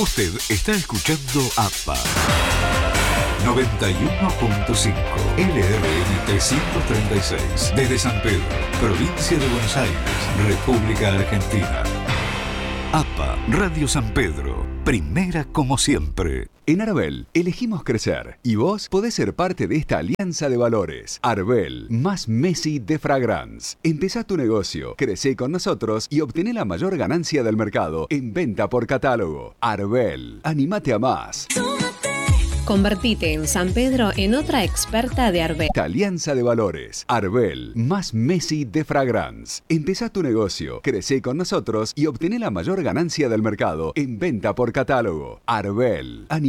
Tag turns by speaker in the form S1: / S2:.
S1: Usted está escuchando APA 91.5 LRN 336 desde San Pedro, provincia de Buenos Aires, República Argentina. APA Radio San Pedro, primera como siempre.
S2: En Arbel elegimos crecer y vos podés ser parte de esta alianza de valores. Arbel, más Messi de Fragrance. Empezá tu negocio, crecé con nosotros y obtené la mayor ganancia del mercado en venta por catálogo. Arbel, animate a más.
S3: Convertite en San Pedro en otra experta de Arbel.
S2: Esta alianza de valores. Arbel, más Messi de Fragrance. Empezá tu negocio, crecé con nosotros y obtené la mayor ganancia del mercado en venta por catálogo. Arbel,